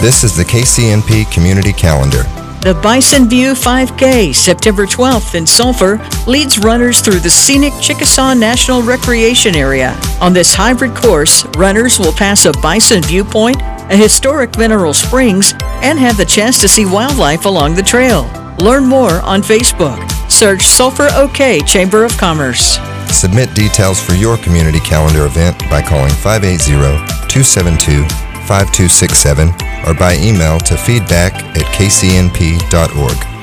This is the KCNP Community Calendar. The Bison View 5K, September 12th in Sulphur, leads runners through the scenic Chickasaw National Recreation Area. On this hybrid course, runners will pass a bison viewpoint, a historic mineral springs, and have the chance to see wildlife along the trail. Learn more on Facebook. Search Sulphur OK Chamber of Commerce. Submit details for your community calendar event by calling 580-272-5267 or by email to feedback@kcnp.org.